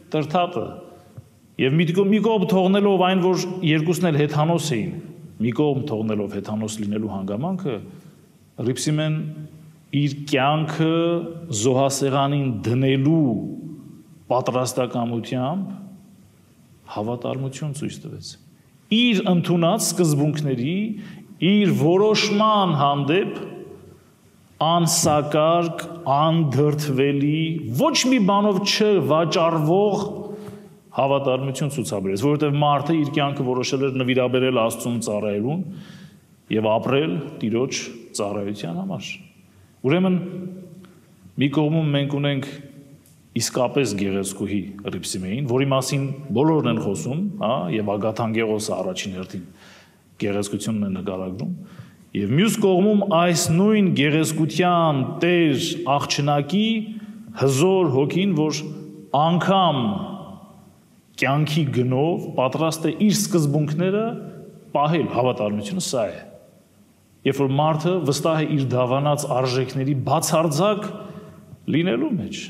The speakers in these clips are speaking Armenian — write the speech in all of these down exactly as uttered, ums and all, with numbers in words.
տրթատը եւ մի կողմ թողնելով այն, որ երկուսն էլ հեթանոս էին, մի կողմ թողնելով հեթանոս լինելու հանգամանքը, Հռիփսիմեն իր կյանքը զոհասեղանին դնելու պատրաստակամությամբ հավատարմություն ցույց տվեց։ Իր ընդունած սկզբունքների, իր որոշման հանդեպ անսակարգ, անդրդվելի, ոչ մի բանով չվաճառվող հավատարմություն ցուցաբերեց, որովհետև մարդը իր կյանքը որոշել էր նվիրաբերել Աստծուն ծառայելուն եւ ապրել Տիրոջ ծառայության համար։ Ուրեմն մի կողմում մենք ունենք իսկապես գեղեցկուհի Հռիփսիմեին, որի մասին բոլորն են խոսում, հա, եւ Ագաթանգեղոսը առաջին հերթին գեղեցկությունն է նկարագրում, եւ մյուս կողմում այս նույն գեղեցկության տեր աղջնակի հզոր հոգին, որ անգամ կյանքի գնով պատրաստ է իր սկզբունքները պահել, հավատարմությունը սա է։ Երբ որ մարդը վստահ է իր դավանած արժեքների բացարձակ լինելու մեջ։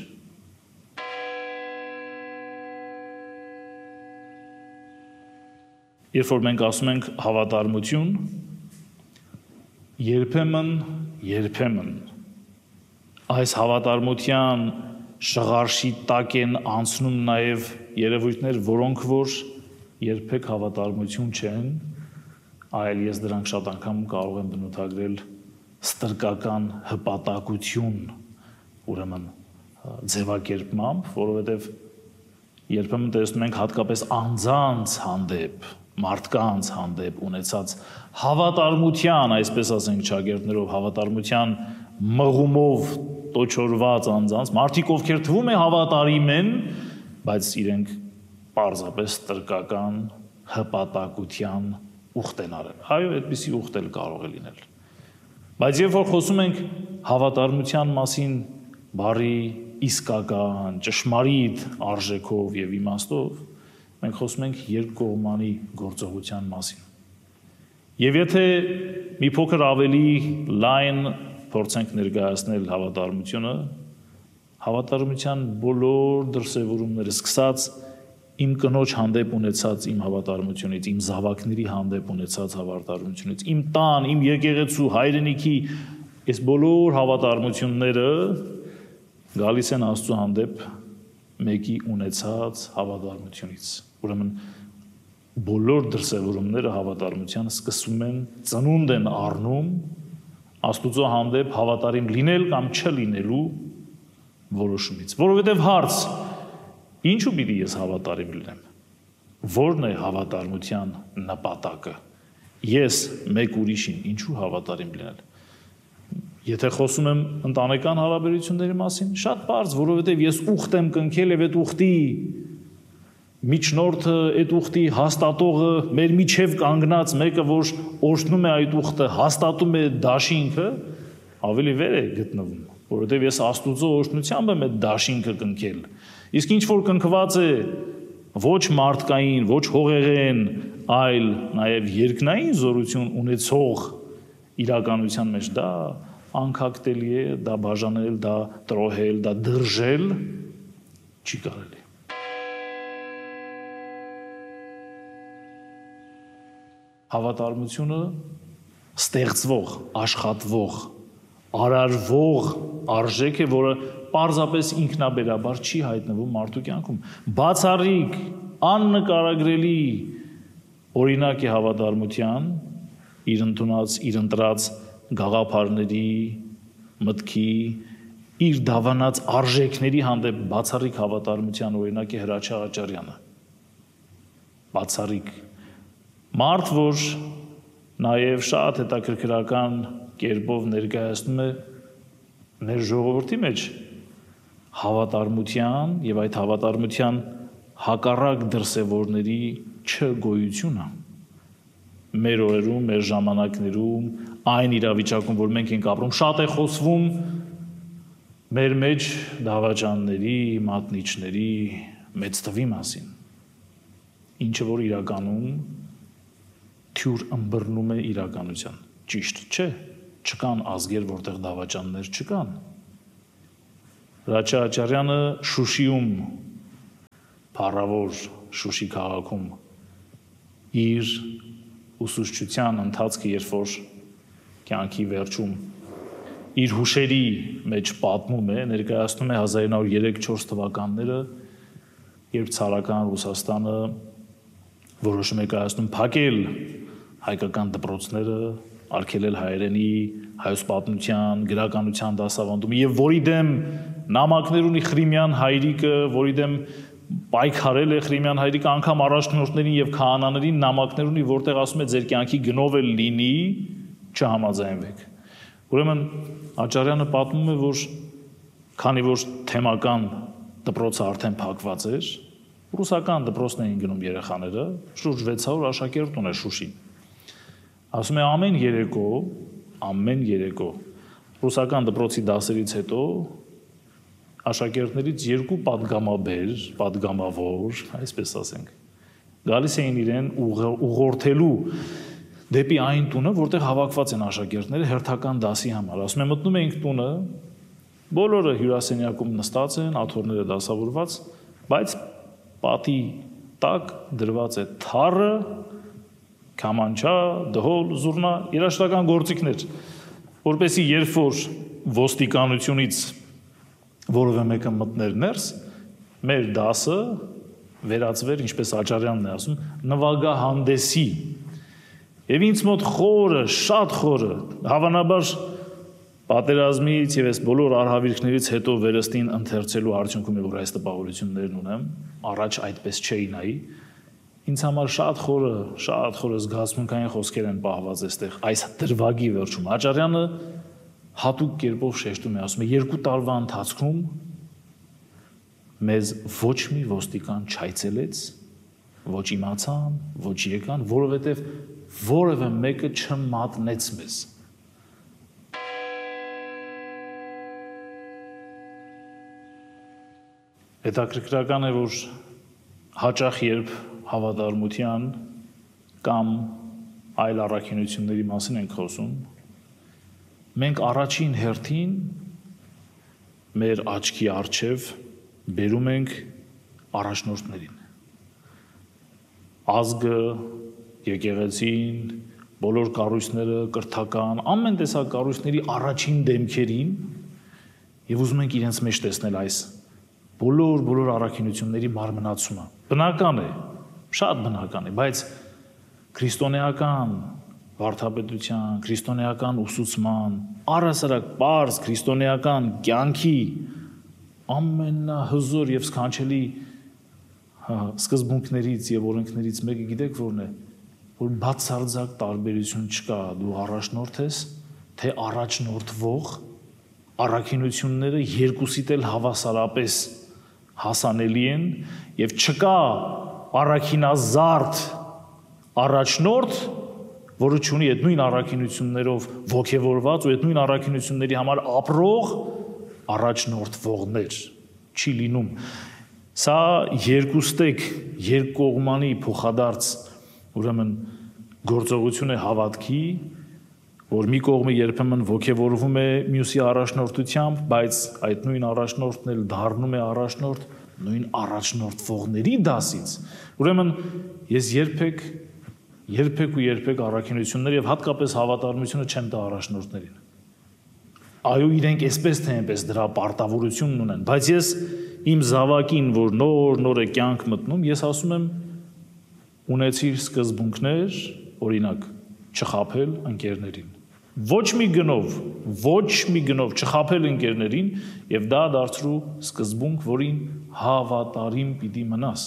Երբ որ մենք ասում ենք հավատարմություն, երբեմն, երբեմն այս հավատարմության շղարշի տակ են անցնում նաև երևույթներ, որոնք որ երբեք հավատարմություն չեն, այլ ես դրանք շատ անգամ կարող եմ բնութագրել ստրկական հպատակություն, ուրեմն ձևակերպմամբ, որովհետև երբեմն տեսնում ենք հատկապես անձանց հանդեպ, մարդկանց հանդեպ ունեցած հավատարմության, այսպես ասենք ճագերտներով, հավատարմության մղումով տոչորված անձանց, մարդիկ ովքեր թվում է հավատարիմ են, բայց իրենք պարզապես ստրկական հպատակության ուխտ են արել։ Այո, այդպիսի ուխտ էլ կարող է լինել։ Բայց երբ որ խոսում ենք հավատարմության մասին բարի իսկական, ճշմարիտ արժեքով եւ իմաստով, մենք խոսում ենք երկկողմանի գործողության մասին։ Եվ եթե մի փոքր ավելի լայն փորձենք ներկայացնել հավատարմությունը, հավատարմության բոլոր դրսևորումները, սկսած իմ կնոջ հանդեպ ունեցած իմ հավատարմությունից, իմ զավակների հանդեպ ունեցած հավատարմությունից, իմ տան, իմ եկեղեցու, հայրենիքի, այս բոլոր հավատարմությունները գալիս են Աստծո հանդեպ մեկի ունեցած հավատարմությունից։ Ուրեմն բոլոր դրսևորումները հավատարմության սկսում են, ծնունդ են առնում Աստուծո հանդեպ հավատարիմ լինել կամ չլինելու որոշումից։ Որովհետև հարց, ինչու պիտի ես հավատարիմ լինեմ։ Որն է հավատարմության նպատակը։ Ես մեկ ուրիշին ինչու հավատարիմ լինել։ Եթե խոսում եմ ընտանեկան հարաբերությունների մասին, շատ պարզ, որովհետև ես ուխտ եմ կնքել եւ այդ ուխտի միջնորդը, այդ ուխտի հաստատողը, մեր միջև կանգնած մեկը, որ օրհնում է այդ ուխտը, հաստատում է դաշինքը, ավելի վեր է գտնվում, որովհետև ես Աստուծո օրհնությամբ եմ այդ դաշինքը կնքել։ Իսկ ինչ որ կնքված է ոչ մարդկային, ոչ հողեղեն, այլ նաև երկնային զորություն ունեցող իրականության մեջ, դա անկակտելի է, դա բաժանել, դա տրոհել, դա դրժել չի կարելի։ Հավատարմությունը ստեղծվող, աշխատվող, արարվող արժեք է, որը պարզապես ինքնաբերաբար չի հայտնվում մարդու կյանքում։ Բացառիկ, աննկարագրելի օրինակ է հավատարմության, իր ընդունած, իր ընտրած գաղափարների, մտքի, իր դավանած արժեքների հանդեպ բացառիկ հավատարմության օրինակ է Հրաչյա Աճարյանը։ Բացառիկ մարդ, որ նաև շատ հետաքրքրական կերպով ներկայացնում է մեր ժողովրդի մեջ հավատարմության եւ այդ հավատարմության հակառակ դրսևորների չգոյությունը մեր օրերում, մեր ժամանակներում, այն իրավիճակում, որ մենք ենք ապրում, շատ է խոսվում մեր մեջ դավաճանների, մատնիչների մեծ թվի մասին, ինչը որ իրականում թյուր ըմբռնում է իրականության, ճիշտ չէ, չկան ազգեր, որտեղ դավաճաններ չկան։ Հրաչյա Աճարյանը Շուշիում փառավոր Շուշի քաղաքում իր ուսուցչության ընթացքը երբ որ կյանքի վերջում իր հուշերի մեջ պատմում է, ներկայացնում է հազար ինը հարյուր երեք չորս թվականները, երբ ցարական Ռուսաստանը որոշում է կայացնում փակել հայկական դպրոցները, արգելել հայերենի, հայոց պատմության, գրականության դասավանդումը եւ որի դեմ նամակներ ունի Խրիմյան հայրիկը, որի դեմ պայքարել է Խրիմյան հայրիկը, անգամ առաջնորդներին եւ քահանաներին նամակներ ունի, որտեղ ասում է ձեր կյանքի գնով էլ լինի, չհամաձայնվեք։ Ուրեմն Աճարյանը պատմում է, որ քանի որ թեմական դպրոցը արդեն փակված էր, ռուսական դպրոցն էին գնում երեխաները, շուրջ վեց հարյուր աշակերտ ուներ Շուշին։ Ասում է ամեն երեկո, ամեն երեկո ռուսական դպրոցի դասերից հետո աշակերտներից երկու պատգամաբեր, պատգամավոր, այսպես ասենք, գալիս էին իրեն ուղղորդելու դեպի այն տունը, որտեղ հավաքված են աշակերտները հերթական դասի համար։ Ասում է մտնում էինք տունը, բոլորը հյուրասենյակում նստած են, աթոռները դասավորված, բայց պատի տակ դրված է թառը, քամանչա, դհոլ, զուռնա, երաժշտական գործիքներ, որպեսզի երբ որ ոստիկանությունից որևէ մեկը մտներ ներս, մեր դասը վերածվեր, ինչպես Աճարյանն է ասում, նվագահանդեսի։ Եվ ինձ մոտ խորը, շատ խորը, հավանաբար պատերազմից եւ այս բոլոր արհավիրքներից հետո վերստին ընթերցելու արդյունքում է, որ այս տպավորություններն ունեմ, առաջ այդպես չէի նայի, ինձ համար շատ խորը, շատ խորը զգացմունքային խոսքեր են պահված այստեղ, այս դրվագի վերջում։ Աճարյանը հատուկ կերպով շեշտում է, ասում է, երկու տարվա ընթացքում մեզ ոչ մի ոստիկան չայցելեց, ոչ իմացան, ոչ եկան, որովհետև որևէ մեկը չմատնեց մեզ։ Հետաքրքրական է, որ հաճախ երբ հավատարմության կամ այլ առաքինությունների մասին ենք խոսում, մենք առաջին հերթին մեր աչքի առջև բերում ենք առաջնորդներին։ Ազգը, եկեղեցին, բոլոր կառույցները, կրթական, ամեն տեսակ կառույցների առաջին դեմքերին եւ ուզում ենք իրենց մեջ տեսնել այս բոլոր բոլոր առաքինությունների մարմնացումը։ Բնական է, շատ բնական է, բայց քրիստոնեական վարդապետության, քրիստոնեական ուսուցման, առհասարակ պարզ քրիստոնեական կյանքի ամենահզոր եւ սքանչելի սկզբունքներից եւ օրենքներից մեկը գիտեք որն է, որ բացարձակ տարբերություն չկա, դու առաջնորդ ես, թե առաջնորդվող, առաքինությունները երկուսիդ էլ հավասարապես հասանելի են եւ չկա առաքինազարդ առաջնորդ, որը չունի այդ նույն առաքինություններով ոգևորված ու այդ նույն առաքինությունների համար ապրող առաջնորդվողներ չի լինում։ Սա երկուստեք երկկողմանի փոխադարձ ուրեմն գործողություն է հավատքի, որ մի կողմը երբեմն ոգևորվում է մյուսի առաջնորդությամբ, բայց այդ նույն առաջնորդն էլ դառնում է առաջնորդ նույն առաջնորդվողների դասից։ Ուրեմն ես երբեք երբեք ու երբեք առաքինություններ եւ հատկապես հավատարմությունը չեմ տա առաջնորդներին։ Այո, իրենք այսպես թե այնպես դրա պարտավորությունն ունեն, բայց ես իմ զավակին, որ նոր-նոր է կյանք մտնում, ես ասում եմ ունեցիր սկզբունքներ, օրինակ, չխաբել ընկերներին։ Ոչ մի գնով, ոչ մի գնով չխաբել ընկերներին եւ դա դարձրու սկզբունք, որին հավատարիմ պիտի մնաս։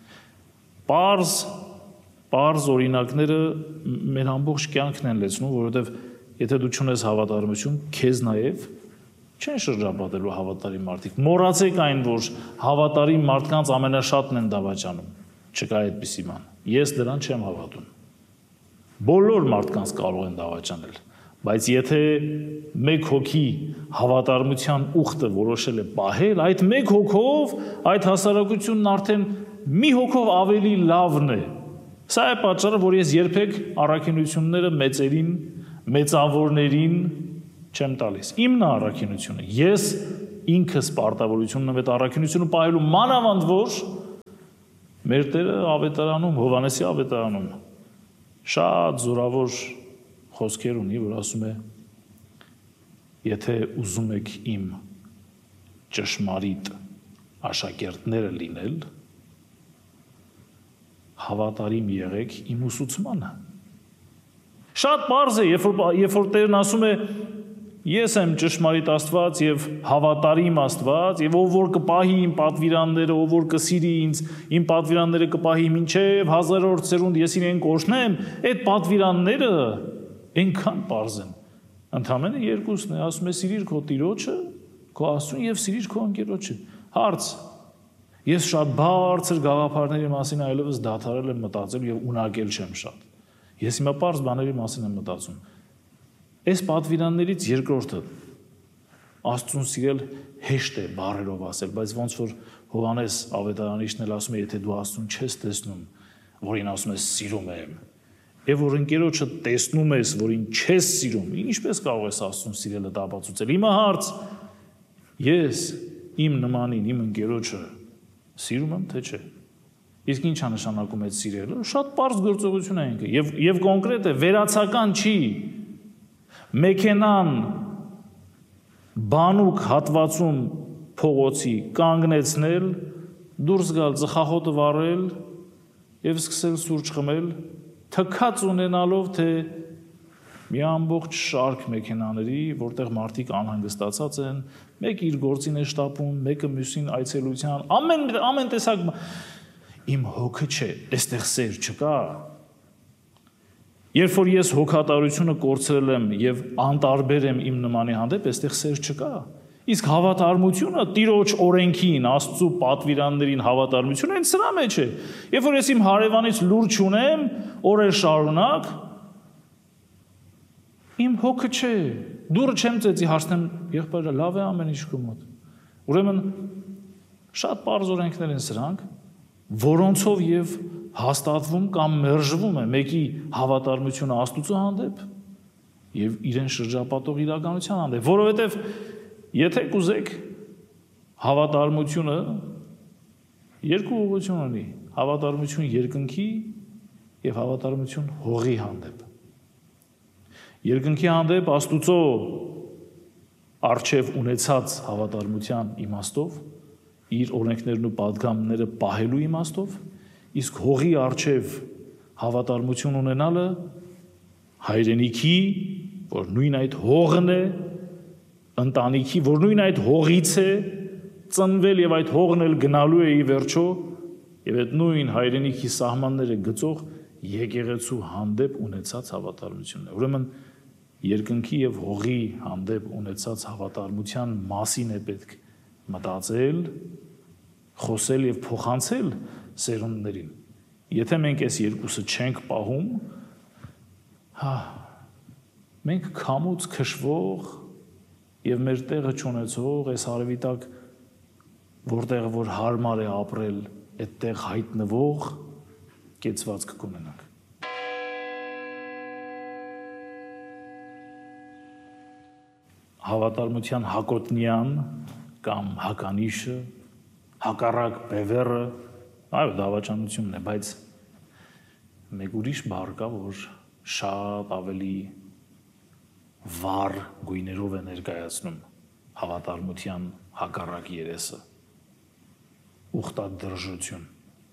Պարզ, պարզ օրինակները մեր ամբողջ կյանքն են լեցնում, որովհետեւ եթե դու չունես հավատարմություն, քեզ նաեւ չեն շրջապատելու հավատարիմ մարդիկ։ Մոռացեք այն, որ հավատարիմ մարդկանց ամենաշատն են դավաճանում։ Չկա այդպիսի բան։ Ես դրան չեմ հավատում։ Բոլոր մարդկանց կարող են դավաճանել, բայց եթե մեկ հոգի հավատարմության ուխտը որոշել է պահել, այդ մեկ հոգով այդ հասարակությունն արդեն մի հոգով ավելի լավն է։ Սա է պատճառը, որ ես երբեք առաքինությունները մեծերին, մեծավորներին չեմ տալիս։ Իմն է առաքինությունը։ Ես ինքս պարտավորություն ունեմ այդ առաքինությունը պահելու, մանավանդ որ Մեր Տերը ավետարանում, Հովհաննեսի ավետարանում շատ զորավոր խոսքեր ունի, որ ասում է. եթե ուզում եք իմ ճշմարիտ աշակերտները լինել, հավատարիմ եղեք իմ ուսուցմանը։ Շատ պարզ է, երբ որ, երբ որ Տերն ասում է ես եմ ճշմարիտ Աստված եւ հավատարիմ Աստված, եւ ով որ կպահի իմ պատվիրանները, ով որ կսիրի ինձ, իմ պատվիրանները կպահի մինչեւ հազարորդ սերունդ ես իրեն կօրհնեմ, այդ պատվիրանները այնքան պարզ են։ Ընդամենը երկուսն է, ասում է սիրիր քո տիրոջը, քո Աստծուն եւ սիրիր քո ընկերոջը։ Հարց. ես շատ բարձր գաղափարների մասին այլևս դադարել եմ մտածել եւ ունակել չեմ շատ։ Ես հիմա պարզ բաների մասին եմ մտածում։ Այս պատվիրաններից երկրորդը Աստծուն սիրել հեշտ է բառերով ասել, բայց ոնց որ Հովհաննես ավետարանիչն էլ ասում է, եթե դու Աստծուն չես տեսնում, որին ասում ես սիրում եմ, եւ որ ընկերոջը տեսնում ես, որին չես սիրում, ինչպես կարող ես Աստծուն սիրելը ապացուցել։ Հիմա հարց. ես իմ նմանին, իմ ընկերոջը սիրում եմ, թե չէ։ Իսկ ի՞նչ է նշանակում այդ սիրելը։ Շատ պարզ գործողություն է ինքը եւ եւ կոնկրետ է, վերացական չի։ Մեքենան բանուկ հատվածում փողոցի կանգնեցնել, դուրս գալ, ծխախոտը վառել եւ սկսել սուրճ խմել, թքած ունենալով, թե մի ամբողջ շարք մեքենաների, որտեղ մարդիկ անհանգստացած են, մեկը իր գործին է շտապում, մեկը մյուսին այցելության, ամեն ամեն տեսակ իմ հոգը չէ, այստեղ սեր չկա։ Երբ որ ես հոգատարությունը կորցրել եմ եւ անտարբեր եմ իմ նմանի հանդեպ, այստեղ սեր չկա։ Իսկ հավատարմությունը Տիրոջ օրենքին, Աստծո պատվիրաններին հավատարմությունը այն սրա մեջ է։ Երբ որ ես իմ հարևանից լուր չունեմ, օրեր շարունակ, իմ հոգը չէ, դուրը չեմ ծեծի, հարցնեմ, եղբայրը, լավ է ամեն ինչ քո մոտ։ Ուրեմն շատ պարզ օրենքներ են սրանք, որոնցով եւ հաստատվում կամ մերժվում է մեկի հավատարմությունը Աստծո հանդեպ եւ իրեն շրջապատող իրականության հանդեպ, որովհետեւ եթե կուզեք հավատարմությունը երկու ուղղություն ունի, հավատարմություն երկնքի եւ հավատարմություն հողի հանդեպ։ Երկնքի հանդեպ Աստուծո արչեւ ունեցած հավատարմության իմաստով, իր օրենքներն ու պատգամները պահելու իմաստով, իսկ հողի արչեւ հավատարմություն ունենալը հայրենիքի, որ նույն այդ հողն է, ընտանիքի, որ նույն այդ հողից է ծնվել եւ այդ հողն էլ գնալու է ի վերջո, եւ այդ նույն հայրենիքի սահմանները գծող եկեղեցու հանդեպ ունեցած հավատարմությունն է։ Ուրեմն երկնքի եւ հողի հանդեպ ունեցած հավատարմության մասին է պետք մտածել, խոսել եւ փոխանցել սերունդներին։ Եթե մենք այս երկուսը չենք պահում, հա, մենք քամուց քշվող եւ մեր տեղը չունեցող այս արևի տակ, որտեղ որ հարմար է ապրել, այդտեղ հայտնվող կեցվածք կունենանք։ Հավատարմության հակոտնյան կամ հականիշը, հակառակ բևեռը, այո, դավաճանությունն է, բայց մեկ ուրիշ բառ կա, որ շատ ավելի վառ գույներով է ներկայացնում հավատարմության հակառակ երեսը, ուխտադրժություն,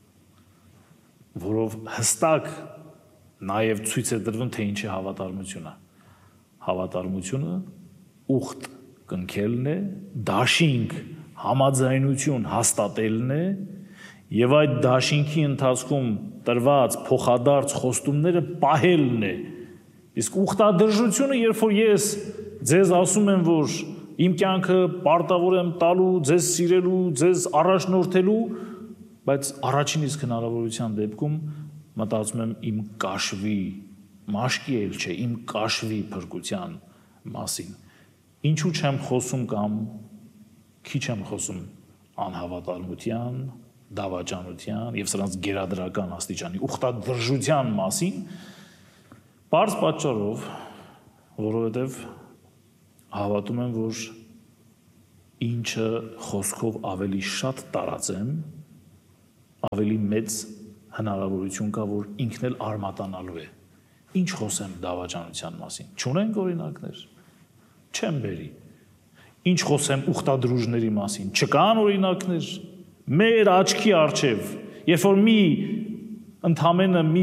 որով հստակ նաև ցույց է տրվում, թե ինչ է հավատարմությունը։ Հավատարմությունը ուխտ կնքելն է, դաշինք համաձայնություն հաստատելն է եւ այդ դաշինքի ընթացքում տրված փոխադարձ խոստումները պահելն է։ Իսկ ուխտադրժությունը, երբ որ ես ձեզ ասում եմ, որ իմ կյանքը պարտավոր եմ տալու, ձեզ սիրելու, ձեզ առաջնորդելու, բայց առաջին իսկ հնարավորության դեպքում մտածում եմ իմ կաշվի, մաշկի էլ չէ, իմ կաշվի փրկության մասին։ Ինչու չեմ խոսում կամ քիչ եմ խոսում անհավատարմության, դավաճանության եւ սրանց գերադրական աստիճանի ուխտադրժության մասին, պարզ պատճառով, որովհետեւ հավատում եմ, որ ինչը խոսքով ավելի շատ տարածեմ, ավելի մեծ հնարավորություն կա, որ ինքն էլ արմատանալու է։ Ինչ խոսեմ դավաճանության մասին։ Չունենք օրինակներ։ Չեմ բերի։ Ինչ խոսեմ ուխտադրուժների մասին։ Չկան օրինակներ։ Մեր աչքի առջև, երբ որ մի ընդամենը մի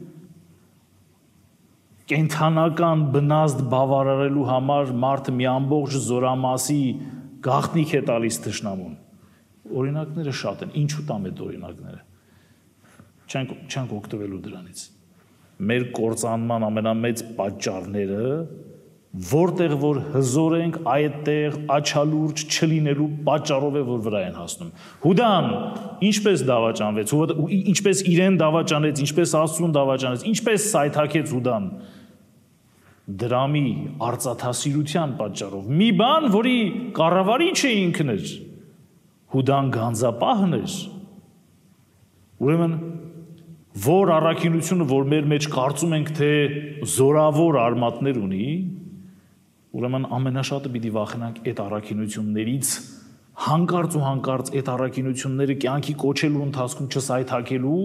կենթանական բնազդ բավարարելու համար մարդը մի ամբողջ զորամասի գաղտնիք է տալիս թշնամուն։ Օրինակները շատ են։ Ինչու տամ այդ օրինակները։ Չենք չենք օգտվելու դրանից։ Մեր կործանման ամենամեծ պատճառները, որտեղ որ հզոր ենք, այդտեղ աչալուրջ չլինելու պատճառով է, որ վրա են հասնում։ Հուդան ինչպես դավաճանվեց, ինչպես իրեն դավաճանեց, ինչպես Աստծուն դավաճանեց, ինչպես սայթաքեց Հուդան դրամի արծաթասիրության պատճառով։ Մի բան, որի կառավարիչը ինքն էր, Հուդան գանձապահն էր։ Ուրեմն որ առաքինությունը, որ մեր մեջ կարծում ենք, թե զորավոր արմատներ ունի, ուրեմն ամենաշատը պիտի վախենանք այդ առաքինություններից, հանկարծ ու հանկարծ այդ առաքինությունները կյանքի կոչելու ընթացքում չսայթաքելու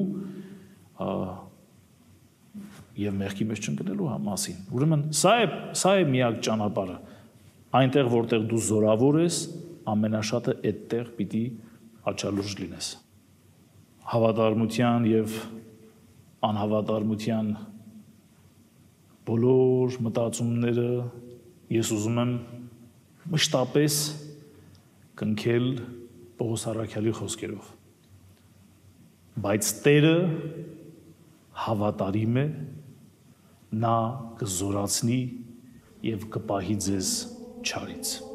եւ մեղքի մեջ չընկնելու մասին։ Ուրեմն սա է, սա է միակ ճանապարհը։ Այնտեղ, որտեղ դու զորավոր ես, ամենաշատը այդտեղ պիտի աչալուրջ լինես։ Հավատարմության եւ անհավատարմության բոլոր մտածումները ես ուզում եմ մշտապես կնքել Պողոս առաքյալի խոսքերով։ Բայց Տերը հավատարիմ է, նա կզորացնի եւ կպահի ձեզ չարից։